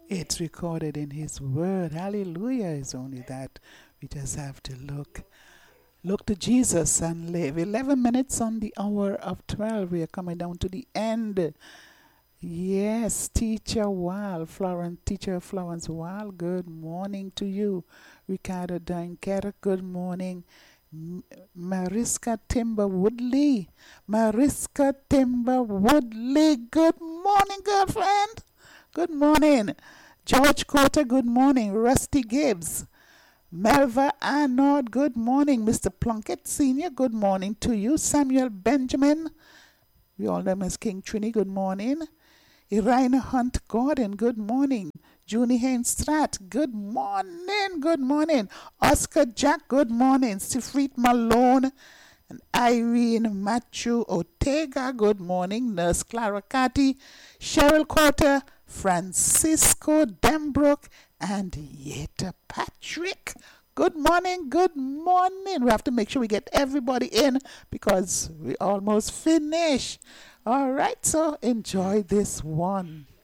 It's recorded in His Word. Hallelujah. It's only that we just have to look to Jesus and live. 11 minutes on the hour of 12. We are coming down to the end. Yes, Teacher Florence Wall, good morning to you. Ricardo Dankera, good morning. Mariska Timber Woodley. Good morning, girlfriend. Good morning. George Cotter, good morning. Rusty Gibbs. Melva Arnold, good morning. Mr. Plunkett Sr., good morning to you. Samuel Benjamin, we all know him as King Trini, good morning. Irina Hunt Gordon, good morning. Junie Haynes Strat, good morning, good morning. Oscar Jack, good morning. Sifrit Malone and Irene Matthew Ortega, good morning. Nurse Clara Catty, Cheryl Carter, Francisco Dembrook, and Yeta Patrick. Good morning, good morning. We have to make sure we get everybody in because we almost finished. All right, so enjoy this one.